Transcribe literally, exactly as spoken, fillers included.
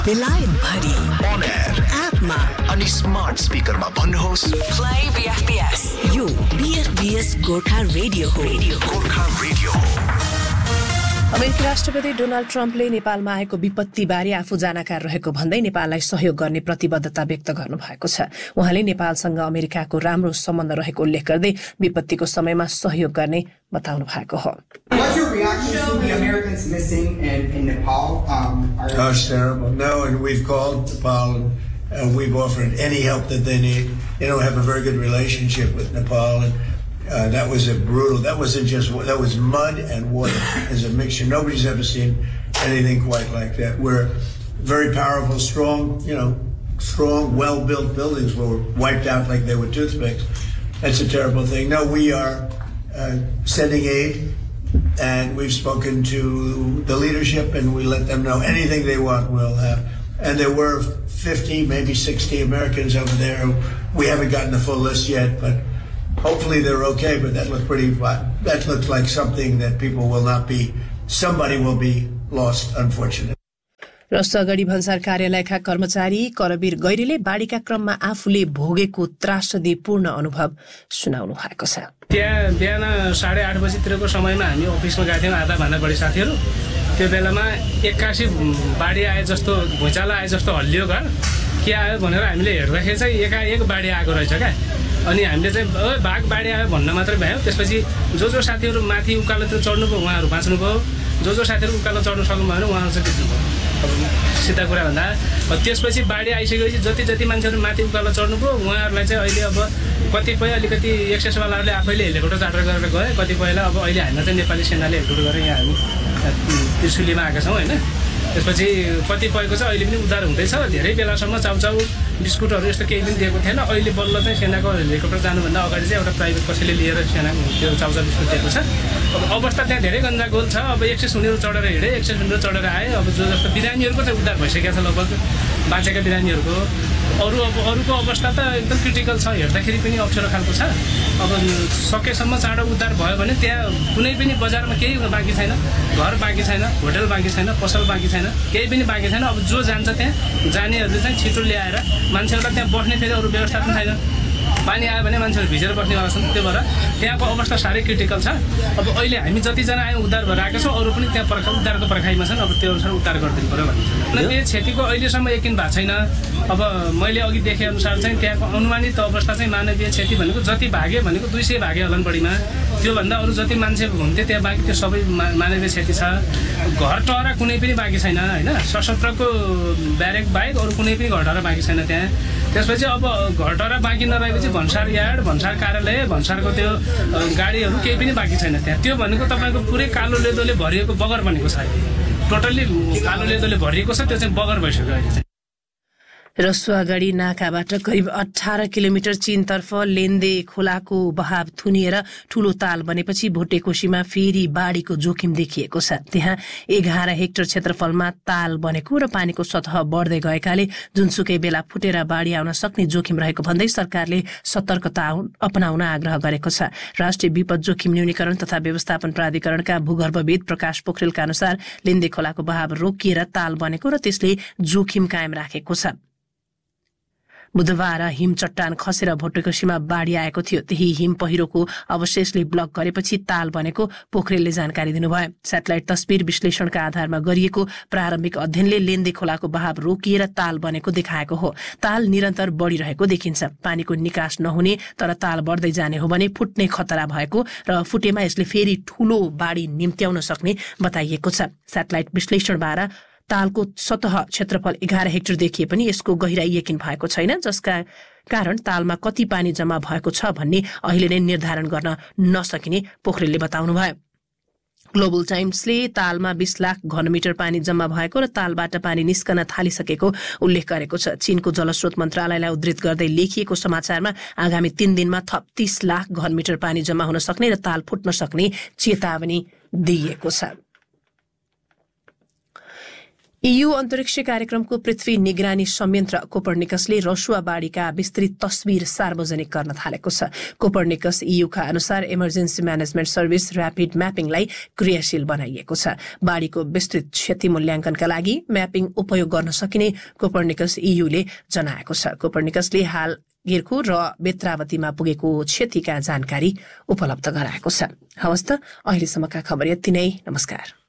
बेलायत भरि on air एपमा अनि स्मार्ट स्पिकरमा भन्नुहोस् play B F B S यो B F B S Gorkha radio हो रेडियो गोर्खा रेडियो हो। अमेरिकी राष्ट्रपति डोनाल्ड ट्रम्पले नेपालमा आएको विपत्तिबारे आफू जानकार रहेको भन्दै नेपाललाई सहयोग गर्ने प्रतिबद्धता व्यक्त गर्नुभएको छ। उहाँले नेपालसँग अमेरिकाको राम्रो सम्बन्ध रहेको उल्लेख गर्दै विपत्तिको समयमा सहयोग गर्ने बताउनु भएको हो। What's your reaction to the Americans missing in, in Nepal? Um, are oh, it's terrible. No, and we've called Nepal and uh, we've offered any help that they need. They don't have a very good relationship with Nepal, and uh, that was a brutal. That wasn't just that was mud and water as a mixture. Nobody's ever seen anything quite like that. We're very powerful, strong, you know, strong, well-built buildings were wiped out like they were toothpicks. That's a terrible thing. No, we are uh, sending aid. And we've spoken to the leadership, and we let them know anything they want, we'll have. And there were fifty, maybe sixty Americans over there. We haven't gotten the full list yet, but hopefully they're okay. But that looks pretty. That looks like something that people will not be. Somebody will be lost, unfortunately. रसगढी भन्सार कार्यालयका कर्मचारी करवीर गैरीले बाढीका क्रममा आफूले भोगेको त्रासदीपूर्ण अनुभव सुनाउनु भएको छ। त्यहाँ बिहान साढे आठ बजीतिरको समयमा हामी अफिसमा गएको थियौँ, आधा भन्दा बढी साथीहरू। त्यो बेलामा एक्कासी बाढी आए जस्तो भुइँचालो आए जस्तो हल्लियो घर। के आयो भनेर हामीले हेर्दाखेरि चाहिँ एकाएक बाढी आएको रहेछ क्या। अनि हामीले चाहिँ ओ बाघ बाढी आयो भन्न मात्रै भयो। त्यसपछि जो जो साथीहरू माथि उकालोतिर चढ्नुभयो उहाँहरू बाँच्नुभयो, जो जो साथीहरू उकालो चढ्न सक्नु भएन उहाँहरू चाहिँ बित्नुभयो। सिधा कुरा भन्दा त्यसपछि बाढी आइसकेपछि जति जति मान्छेहरू माथि उकालो चढ्नुभयो उहाँहरूलाई चाहिँ अहिले अब कतिपय अलिकति एक्सेसवालाहरूले आफैले हेलिकप्टर चार्टर गरेर गए, कतिपयलाई अब अहिले हामी चाहिँ नेपाली सेनाले हेलिकप्टर गरेर यहाँ हामी त्रिशुलीमा आएका छौँ होइन। त्यसपछि कतिपयको चाहिँ अहिले पनि उद्धार हुँदैछ। धेरै बेलासम्म चाउचाउ बिस्कुटहरू यस्तो केही पनि दिएको थिएन। अहिले बल्ल चाहिँ सेनाको हेलिकप्टर जानुभन्दा अगाडि चाहिँ एउटा प्राइभेट कसैले लिएर सेना त्यो चाउचाउ बिस्कुट दिएको छ। अब अवस्था त्यहाँ धेरै गन्जागोल छ। अब एक सय शून्यहरू चढेर हिँडे, एक सय शून्यहरू चढेर आए। अब जो जस्तो बिरामीहरूको चाहिँ उद्धार भइसकेको छ लगभग बाँचेका बिरामीहरूको। अरू अब अरूको अवस्था त एकदम क्रिटिकल छ, हेर्दाखेरि पनि अप्ठ्यारो खालको छ। अब सकेसम्म चाँडो उद्धार भयो भने त्यहाँ कुनै पनि बजारमा केही बाँकी छैन, घर बाँकी छैन, होटल बाँकी छैन, पसल बाँकी छैन, केही पनि बाँकी छैन। अब जो जान्छ त्यहाँ जानेहरूले चाहिँ छिटो ल्याएर मान्छेहरूलाई त्यहाँ बस्ने फेरि अरू व्यवस्था पनि छैन। पानी आयो भने मान्छेहरू भिजेर बस्नेवाला छन्। त्यो भएर त्यहाँको अवस्था साह्रै क्रिटिकल छ। अब अहिले हामी जतिजना आयौँ उद्धार भएर आएका छौँ, अरू पनि त्यहाँ पर्खा उद्धारको पर्खाइमा छन्। अब त्यो अनुसार उद्धार गरिदिनु पऱ्यो भनिन्छ। त्यो क्षतिको अहिलेसम्म यकिन भएको छैन। अब मैले अघि देखे अनुसार चाहिँ त्यहाँको अनुमानित अवस्था चाहिँ मानवीय क्षति भनेको जति भागे भनेको दुई सय भागे होलान् बढीमा। त्योभन्दा अरू जति मान्छे हुन्थ्यो त्यहाँ बाँकी त्यो सबै मानवीय क्षति छ। घर टहरा कुनै पनि बाँकी छैन होइन। सशस्त्रको ब्यारेक बाहेक अरू कुनै पनि घर टहरा बाँकी छैन त्यहाँ। त्यसपछि अब घर टहरा बाँकी नरहेपछि भन्सार यार्ड, भन्सार कार्यालय, भन्सारको त्यो गाडीहरू केही पनि बाँकी छैन त्यहाँ। त्यो भनेको तपाईँको पुरै कालो लेदोले भरिएको बगर बनेको छ। टोटल्ली कालो लेदोले भरिएको छ, त्यो चाहिँ बगर भइसक्यो अहिले चाहिँ। रसुवागढी नाकाबाट करिब अठार किलोमिटर चीनतर्फ लेन्दे खोलाको बहाव थुनिएर ठूलो ताल बनेपछि भुटेकोशीमा फेरि बाढीको जोखिम देखिएको छ। त्यहाँ एघार हेक्टर क्षेत्रफलमा ताल बनेको र पानीको सतह बढ्दै गएकाले जुनसुकै बेला फुटेर बाढी आउन सक्ने जोखिम रहेको भन्दै सरकारले सतर्कता अपनाउन आग्रह गरेको छ। राष्ट्रिय विपद जोखिम न्यूनीकरण तथा व्यवस्थापन प्राधिकरणका भूगर्भविद प्रकाश पोखरेलका अनुसार लेन्दे खोलाको बहाव रोकिएर ताल बनेको र त्यसले जोखिम कायम राखेको छ। बुधबार हिम चट्टान खसेर भुटेकोशीमा बाढी आएको थियो। त्यही हिम पहिरोको अवशेषले ब्लक गरेपछि ताल बनेको पोखरेलले जानकारी दिनुभयो। सेटेलाइट तस्बिर विश्लेषणका आधारमा गरिएको प्रारम्भिक अध्ययनले लेन्दे खोलाको बहाव रोकिएर ताल बनेको देखाएको हो। ताल निरन्तर बढिरहेको देखिन्छ। पानीको निकास नहुने तर ताल बढ्दै जाने हो भने फुट्ने खतरा भएको र फुटेमा यसले फेरि ठूलो बाढी निम्त्याउन सक्ने बताइएको छ। सेटेलाइट विश्लेषणबाट तालको सतह क्षेत्रफल एघार हेक्टर देखिए पनि यसको गहिराई यकिन भएको छैन, जसका कारण तालमा कति पानी जम्मा भएको छ भन्ने अहिले नै निर्धारण गर्न नसकिने पोखरेलले बताउनुभयो। ग्लोबल टाइम्सले तालमा बीस लाख घनमिटर पानी जम्मा भएको र तालबाट पानी निस्कन थालिसकेको उल्लेख गरेको छ। चीनको जलस्रोत मन्त्रालयलाई उद्धृत गर्दै लेखिएको समाचारमा आगामी तीन दिनमा थप तीस लाख घनमिटर पानी जम्मा हुन सक्ने र ताल फुट्न सक्ने चेतावनी दिइएको छ। ईयू अन्तरिक्ष कार्यक्रमको पृथ्वी निगरानी संयन्त्र कोपर्निकसले रसुवा बाढीका विस्तृत तस्बिर सार्वजनिक गर्न थालेको छ। कोपर्निकस ईयूका अनुसार इमर्जेन्सी म्यानेजमेन्ट सर्भिस र्यापिड म्यापिङलाई क्रियाशील बनाइएको छ। बाढीको विस्तृत क्षति मूल्याङ्कनका लागि म्यापिङ उपयोग गर्न सकिने कोपर्निकस ईयूले जनाएको छ। कोपर्निकसले हाल गिर्खु र बेत्रावतीमा पुगेको क्षतिका जानकारी उपलब्ध गराएको छ। हवस् त, अहिलेसम्मका खबर यति नै। नमस्कार।